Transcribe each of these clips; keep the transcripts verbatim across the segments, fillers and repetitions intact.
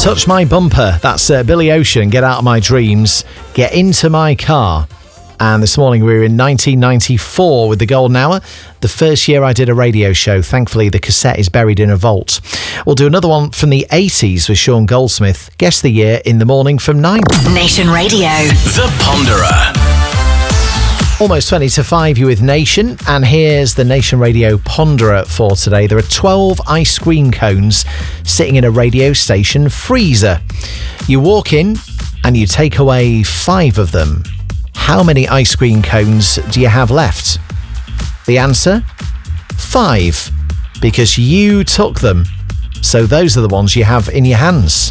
Touch My Bumper. That's uh, Billy Ocean, Get Out of My Dreams, Get Into My Car. And this morning we were in nineteen ninety-four with the Golden Hour, the first year I did a radio show. Thankfully, the cassette is buried in a vault. We'll do another one from the eighties with Sean Goldsmith. Guess the year in the morning from nine. Nation Radio. The Ponderer. Almost twenty to five, you with Nation, and here's the Nation Radio Ponderer for today. There are twelve ice cream cones sitting in a radio station freezer. You walk in and you take away five of them. How many ice cream cones do you have left? The answer? Five, because you took them. So those are the ones you have in your hands.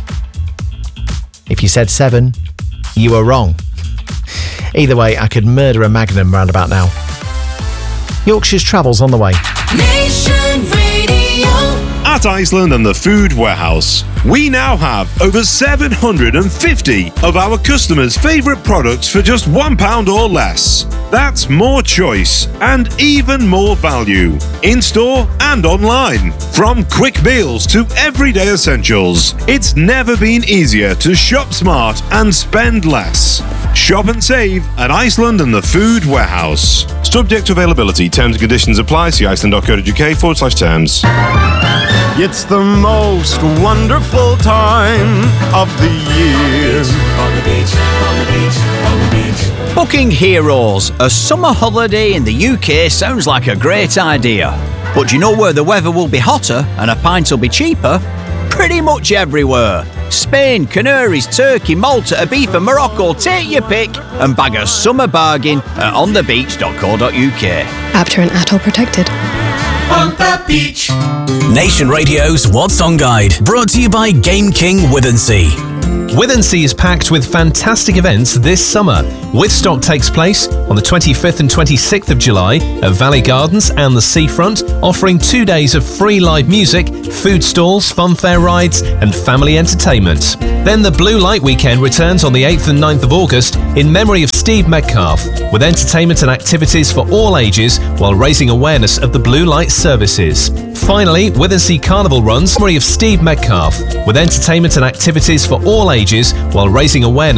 If you said seven, you were wrong. Either way, I could murder a Magnum round about now. Yorkshire's Travel's on the way. Nation Radio. At Iceland and the Food Warehouse, we now have over seven hundred fifty of our customers' favourite products for just one pound or less. That's more choice and even more value, in-store and online. From quick meals to everyday essentials, it's never been easier to shop smart and spend less. Shop and save at Iceland and the Food Warehouse. Subject to availability, terms and conditions apply. See iceland.co.uk forward slash terms. It's the most wonderful time of the year. On the beach, on the beach, on the beach. Booking Heroes, a summer holiday in the U K sounds like a great idea. But do you know where the weather will be hotter and a pint will be cheaper? Pretty much everywhere. Spain, Canaries, Turkey, Malta, Ibiza, Morocco, take your pick and bag a summer bargain at on the beach dot co dot uk. After and A T O protected. On the beach. Nation Radio's What's On Guide, brought to you by Game King Withensea. Withensea is packed with fantastic events this summer. Withstock takes place on the twenty-fifth and twenty-sixth of July at Valley Gardens and the Seafront, offering two days of free live music, food stalls, funfair rides and family entertainment. Then the Blue Light Weekend returns on the eighth and ninth of August in memory of Steve Metcalfe, with entertainment and activities for all ages while raising awareness of the Blue Light services. Finally, Withensea Carnival runs in memory of Steve Metcalfe, with entertainment and activities for all ages while raising awareness